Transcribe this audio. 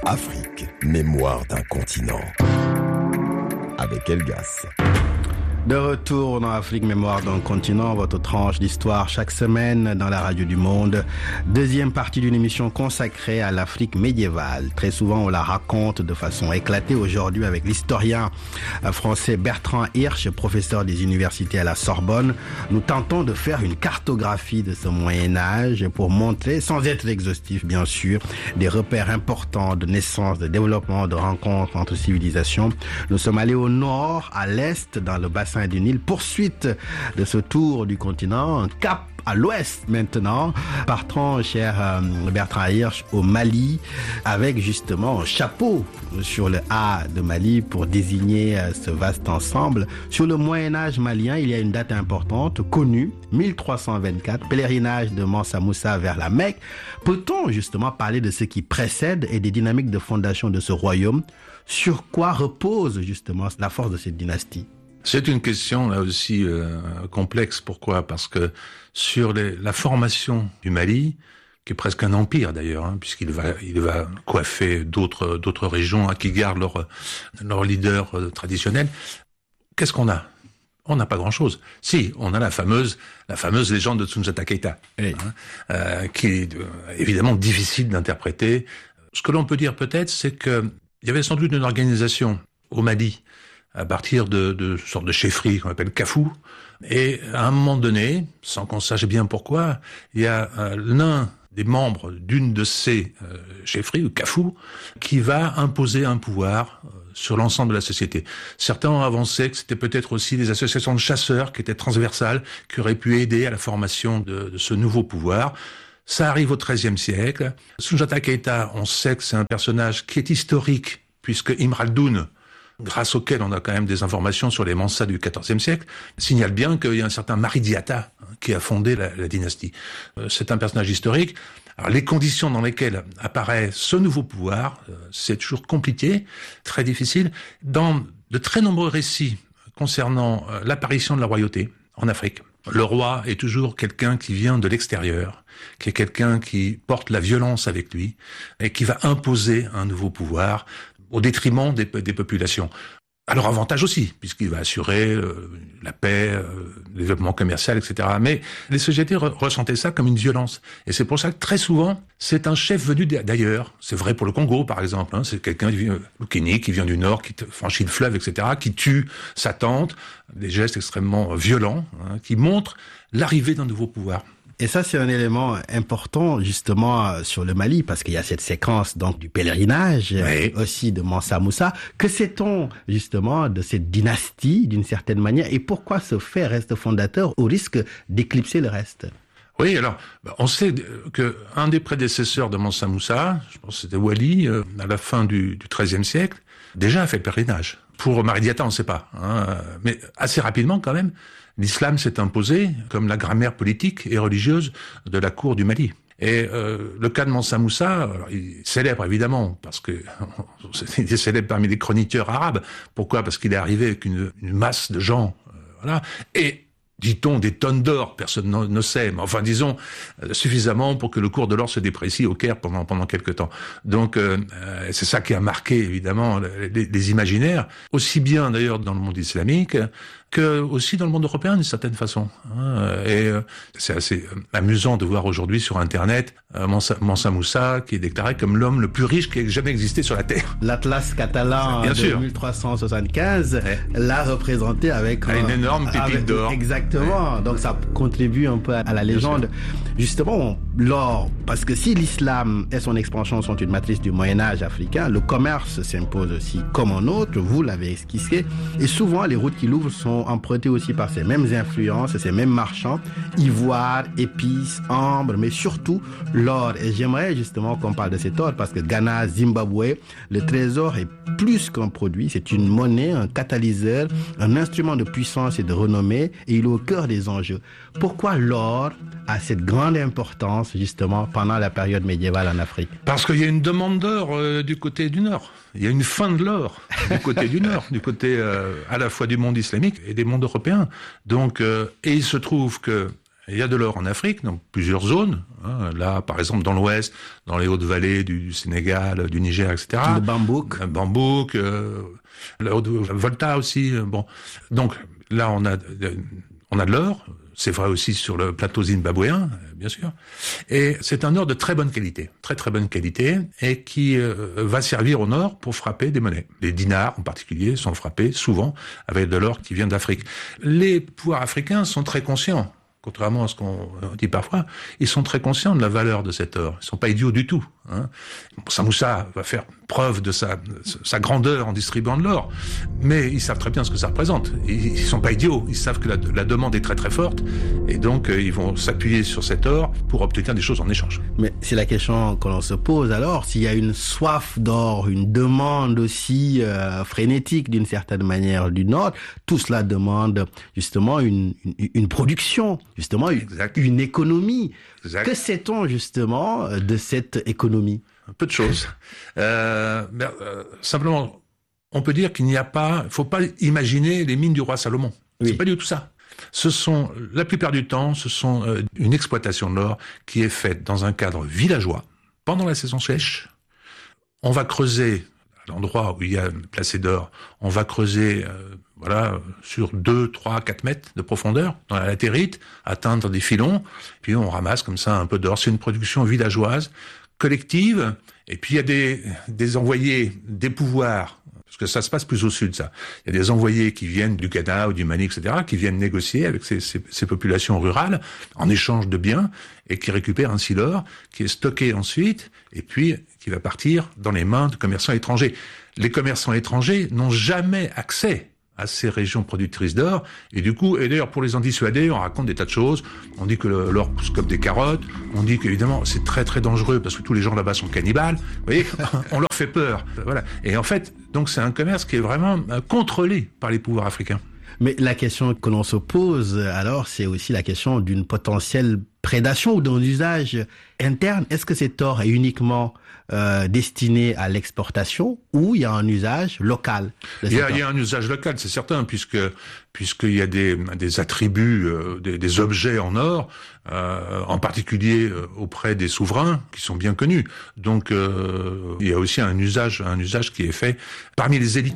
Afrique, mémoire d'un continent. Avec Elgas. De retour dans Afrique, mémoire d'un continent, votre tranche d'histoire chaque semaine dans la radio du monde. Deuxième partie d'une émission consacrée à l'Afrique médiévale. Très souvent, on la raconte de façon éclatée. Aujourd'hui, avec l'historien français Bertrand Hirsch, professeur des universités à la Sorbonne, nous tentons de faire une cartographie de ce Moyen-Âge pour montrer, sans être exhaustif bien sûr, des repères importants de naissance, de développement, de rencontres entre civilisations. Nous sommes allés au nord, à l'est, dans le bassin du Nil. Poursuite de ce tour du continent, un cap à l'ouest maintenant. Partons, cher Bertrand Hirsch, au Mali, avec justement un chapeau sur le A de Mali pour désigner ce vaste ensemble. Sur le Moyen-Âge malien, il y a une date importante, connue, 1324, pèlerinage de Mansa Moussa vers la Mecque. Peut-on justement parler de ce qui précède et des dynamiques de fondation de ce royaume? Sur quoi repose justement la force de cette dynastie? C'est une question là aussi complexe. Pourquoi ? Parce que sur la formation du Mali, qui est presque un empire d'ailleurs, puisqu'il va coiffer d'autres régions qui gardent leur leader traditionnel. Qu'est-ce qu'on a ? On n'a pas grand-chose. Si, on a la fameuse légende de Soundiata Keïta, oui. Qui est évidemment difficile d'interpréter. Ce que l'on peut dire peut-être, c'est que il y avait sans doute une organisation au Mali à partir de sorte de chefferie qu'on appelle Kafou. Et à un moment donné, sans qu'on sache bien pourquoi, il y a l'un des membres d'une de ces chefferies, ou Kafou, qui va imposer un pouvoir sur l'ensemble de la société. Certains ont avancé que c'était peut-être aussi des associations de chasseurs qui étaient transversales, qui auraient pu aider à la formation de ce nouveau pouvoir. Ça arrive au XIIIe siècle. Soundiata Keïta, on sait que c'est un personnage qui est historique, puisque Ibn Khaldoun, grâce auquel on a quand même des informations sur les Mansas du XIVe siècle, signale bien qu'il y a un certain Mari Diatta qui a fondé la dynastie. C'est un personnage historique. Alors, les conditions dans lesquelles apparaît ce nouveau pouvoir, c'est toujours compliqué, très difficile. Dans de très nombreux récits concernant l'apparition de la royauté en Afrique, le roi est toujours quelqu'un qui vient de l'extérieur, qui est quelqu'un qui porte la violence avec lui et qui va imposer un nouveau pouvoir au détriment des populations. À leur avantage aussi, puisqu'il va assurer la paix, le développement commercial, etc. Mais les sociétés ressentaient ça comme une violence. Et c'est pour ça que très souvent, c'est un chef venu d'ailleurs. C'est vrai pour le Congo, par exemple. C'est quelqu'un au Kenya qui vient du nord, qui franchit le fleuve, etc., qui tue sa tante. Des gestes extrêmement violents, qui montrent l'arrivée d'un nouveau pouvoir. Et ça, c'est un élément important, justement, sur le Mali, parce qu'il y a cette séquence, donc, du pèlerinage, oui, aussi de Mansa Moussa. Que sait-on, justement, de cette dynastie, d'une certaine manière, et pourquoi ce fait reste fondateur au risque d'éclipser le reste? Oui, alors, on sait que un des prédécesseurs de Mansa Moussa, je pense que c'était Wali, à la fin du XIIIe siècle, déjà a fait le pèlerinage. Pour Mari Diatta, on ne sait pas, mais assez rapidement quand même, l'islam s'est imposé comme la grammaire politique et religieuse de la cour du Mali. Et le cas de Mansa Moussa, alors, il est célèbre évidemment, parce que il est célèbre parmi les chroniqueurs arabes. Pourquoi ? Parce qu'il est arrivé avec une masse de gens, voilà. Et dit-on des tonnes d'or, personne ne sait, mais enfin disons suffisamment pour que le cours de l'or se déprécie au Caire pendant quelque temps. Donc c'est ça qui a marqué évidemment les imaginaires, aussi bien d'ailleurs dans le monde islamique que aussi dans le monde européen d'une certaine façon. Et c'est assez amusant de voir aujourd'hui sur Internet Mansa Moussa qui est déclaré comme l'homme le plus riche qui ait jamais existé sur la Terre. L'Atlas catalan de 1375 l'a représenté avec une énorme pépite d'or. Exactement. Donc ça contribue un peu à la légende. Justement, l'or, parce que si l'islam et son expansion sont une matrice du Moyen-Âge africain, le commerce s'impose aussi comme un autre, vous l'avez esquissé, et souvent les routes qui l'ouvrent sont empruntées aussi par ces mêmes influences, ces mêmes marchands, ivoire, épices, ambre, mais surtout l'or. Et j'aimerais justement qu'on parle de cet or, parce que Ghana, Zimbabwe, le trésor est plus qu'un produit, c'est une monnaie, un catalyseur, un instrument de puissance et de renommée, et il est au cœur des enjeux. Pourquoi l'or a cette grande importance justement pendant la période médiévale en Afrique? Parce qu'il y a une demande d'or du côté du Nord. Il y a une faim de l'or du côté du Nord, du côté à la fois du monde islamique et des mondes européens. Donc, et il se trouve que Il y a de l'or en Afrique, dans plusieurs zones. Là, par exemple, dans l'ouest, dans les hautes vallées du Sénégal, du Niger, etc. Le Bambouk. Bambouk, la Volta aussi. Bon, donc là, on a de l'or. C'est vrai aussi sur le plateau zimbabwéen, bien sûr. Et c'est un or de très bonne qualité, très très bonne qualité, et qui va servir au nord pour frapper des monnaies. Les dinars, en particulier, sont frappés souvent avec de l'or qui vient d'Afrique. Les pouvoirs africains sont très conscients. Contrairement à ce qu'on dit parfois, ils sont très conscients de la valeur de cet or. Ils sont pas idiots du tout. Samoussa va faire preuve de sa grandeur en distribuant de l'or, mais ils savent très bien ce que ça représente. Ils sont pas idiots. Ils savent que la demande est très très forte, et donc ils vont s'appuyer sur cet or pour obtenir des choses en échange. Mais c'est la question que l'on se pose alors. S'il y a une soif d'or, une demande aussi frénétique d'une certaine manière du Nord, tout cela demande justement une production. Justement, une économie. Exact. Que sait-on justement de cette économie? Peu de choses. Simplement, on peut dire il faut pas imaginer les mines du roi Salomon. Oui. C'est pas du tout ça. La plupart du temps, ce sont une exploitation de l'or qui est faite dans un cadre villageois, pendant la saison sèche. On va creuser, à l'endroit où il y a placé d'or, on va creuser, sur 2, 3, 4 mètres de profondeur, dans la latérite, atteindre des filons, puis on ramasse comme ça un peu d'or. C'est une production villageoise, collective, et puis il y a des envoyés des pouvoirs, parce que ça se passe plus au sud, ça. Il y a des envoyés qui viennent du Ghana ou du Mali, etc., qui viennent négocier avec ces populations rurales en échange de biens, et qui récupèrent ainsi l'or, qui est stocké ensuite, et puis qui va partir dans les mains de commerçants étrangers. Les commerçants étrangers n'ont jamais accès à ces régions productrices d'or, et d'ailleurs pour les en dissuader, on raconte des tas de choses. On dit que l'or pousse comme des carottes, on dit qu'évidemment c'est très très dangereux parce que tous les gens là-bas sont cannibales. Vous voyez, on leur fait peur. Voilà. Et en fait, donc c'est un commerce qui est vraiment contrôlé par les pouvoirs africains. Mais la question que l'on se pose alors, c'est aussi la question d'une potentielle prédation ou d'un usage interne. Est-ce que cet or est uniquement destiné à l'exportation ou il y a un usage local? Il y a un usage local, c'est certain, puisqu'il y a des attributs, des objets en or, en particulier auprès des souverains qui sont bien connus. Donc il y a aussi un usage qui est fait parmi les élites.